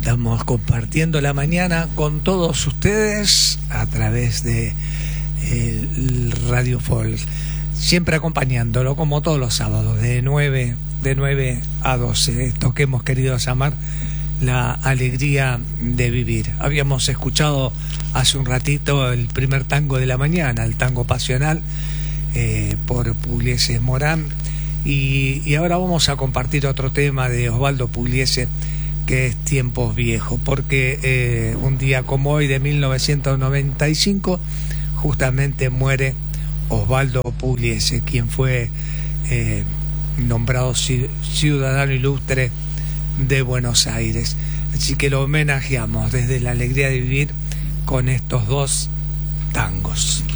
Estamos compartiendo la mañana con todos ustedes a través de Radio Folk, siempre acompañándolo como todos los sábados de 9 a 12. Esto que hemos querido llamar la alegría de vivir. Habíamos escuchado hace un ratito el primer tango de la mañana, el tango pasional, por Pugliese Morán, y ahora vamos a compartir otro tema de Osvaldo Pugliese, que es Tiempos Viejos, porque un día como hoy de 1995 justamente muere Osvaldo Pugliese, quien fue nombrado ciudadano ilustre de Buenos Aires. Así que lo homenajeamos desde la alegría de vivir con estos dos tangos.